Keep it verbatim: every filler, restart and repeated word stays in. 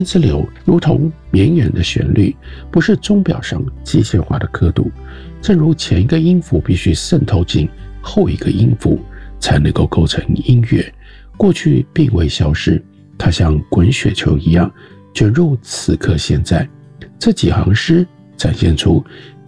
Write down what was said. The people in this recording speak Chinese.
丝流如同绵延的旋律，不是钟表上机械化的刻度。正如前一个音符必须渗透进后一个音符，才能够构成音乐。过去并未消失，它像滚雪球一样卷入此刻现在。这几行诗展现出